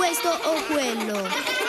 questo o quello.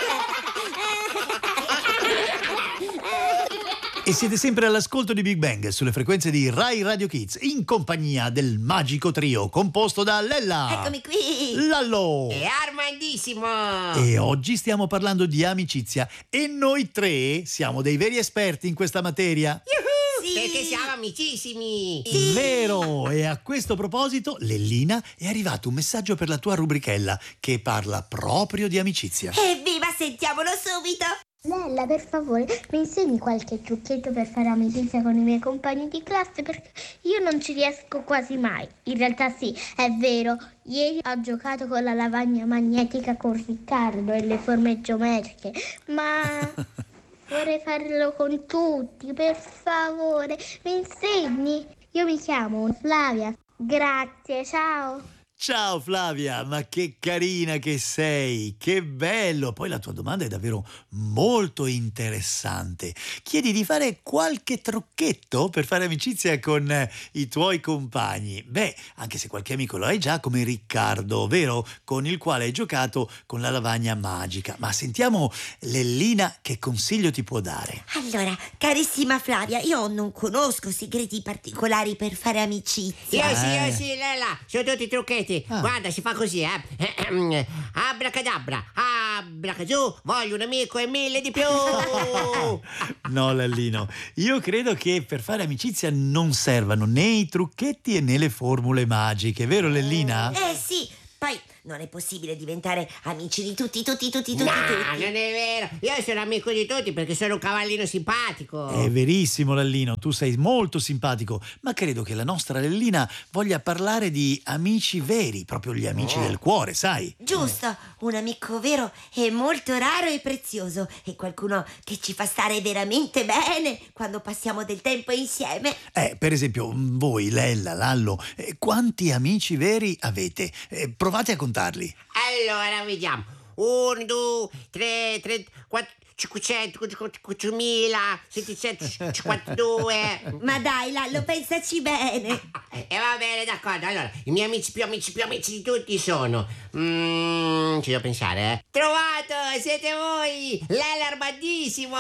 E siete sempre all'ascolto di Big Bang sulle frequenze di Rai Radio Kids, in compagnia del magico trio composto da Lella, Eccomi qui, Lallo È Armandissimo! e oggi stiamo parlando di amicizia e noi tre siamo dei veri esperti in questa materia. sì. Perché siamo amicissimi! Vero! E a questo proposito, Lellina, è arrivato un messaggio per la tua rubrichella che parla proprio di amicizia. Evviva, sentiamolo subito! Lella, per favore, mi insegni qualche trucchetto per fare amicizia con i miei compagni di classe perché io non ci riesco quasi mai. In realtà sì, è vero, ieri ho giocato con la lavagna magnetica con Riccardo e le forme geometriche, ma vorrei farlo con tutti, per favore, mi insegni? Io mi chiamo Flavia, grazie, ciao. Ciao Flavia, ma che carina che sei, che bello! Poi la tua domanda è davvero molto interessante. Chiedi di fare qualche trucchetto per fare amicizia con i tuoi compagni. Beh, anche se qualche amico lo hai già, come Riccardo, vero? Con il quale hai giocato con la lavagna magica. Ma sentiamo Lellina che consiglio ti può dare. Allora, carissima Flavia, io non conosco segreti particolari per fare amicizia. Io sì, Lella, sono tutti trucchetti. Guarda, si fa così, Abracadabra, abracadabra, voglio un amico e 1000 di più. No, Lallino, io credo che per fare amicizia non servano né i trucchetti né le formule magiche, vero Lellina? Sì, poi non è possibile diventare amici di tutti. No, non è vero. Io sono amico di tutti perché sono un cavallino simpatico. È verissimo Lallino, tu sei molto simpatico, ma credo che la nostra Lellina voglia parlare di amici veri, proprio gli amici del cuore, sai? Giusto, un amico vero è molto raro e prezioso, è qualcuno che ci fa stare veramente bene quando passiamo del tempo insieme. Per esempio, voi, Lella, Lallo, quanti amici veri avete? Provate a contarli. Allora, vediamo. 1, 2, 3, 4, 500, 752. Ma dai, Lallo, pensaci bene. E va bene, d'accordo. Allora, i miei amici più amici di tutti sono... ci devo pensare, Trovato, siete voi! Lella Armandissimo!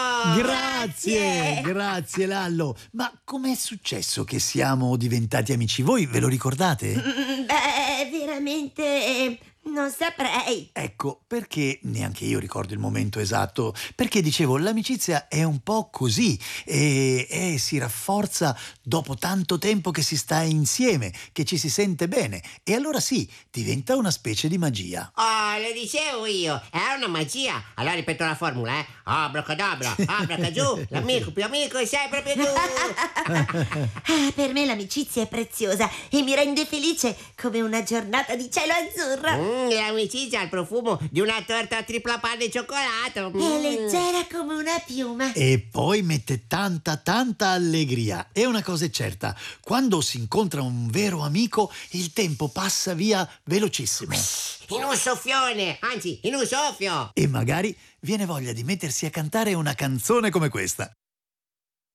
Grazie Lallo. Ma com'è successo che siamo diventati amici? Voi ve lo ricordate? Beh, veramente non saprei. Ecco, perché neanche io ricordo il momento esatto, perché dicevo l'amicizia è un po' così e si rafforza dopo tanto tempo che si sta insieme, che ci si sente bene e allora sì, diventa una specie di magia. Oh, lo dicevo io, è una magia. Allora ripeto la formula, Abracadabra, abracadabra, l'amico più amico e sei proprio tu. Per me l'amicizia è preziosa e mi rende felice come una giornata di cielo azzurro. L'amicizia ha il profumo di una torta a tripla panna e cioccolato. È leggera come una piuma. E poi mette tanta allegria. E una cosa è certa, quando si incontra un vero amico il tempo passa via velocissimo. In un soffione, anzi in un soffio. E magari viene voglia di mettersi a cantare una canzone come questa.